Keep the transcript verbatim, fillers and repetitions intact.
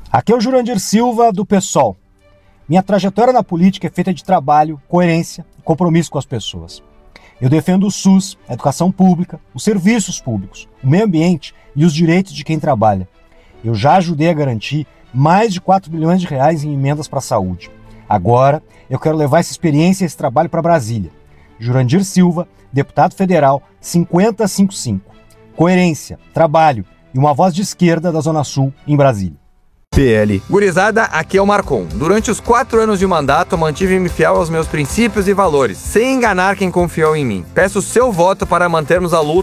Aqui é o Jurandir Silva, do PSOL. Minha trajetória na política é feita de trabalho, coerência e compromisso com as pessoas. Eu defendo o SUS, a educação pública, os serviços públicos, o meio ambiente e os direitos de quem trabalha. Eu já ajudei a garantir mais de quatro bilhões de reais em emendas para a saúde. Agora, eu quero levar essa experiência e esse trabalho para Brasília. Jurandir Silva, deputado federal, cinquenta cinquenta e cinco. Coerência, trabalho e uma voz de esquerda da Zona Sul em Brasília. P L. Gurizada, aqui é o Marcon. Durante os quatro anos de mandato, mantive-me fiel aos meus princípios e valores, sem enganar quem confiou em mim. Peço seu voto para mantermos a luta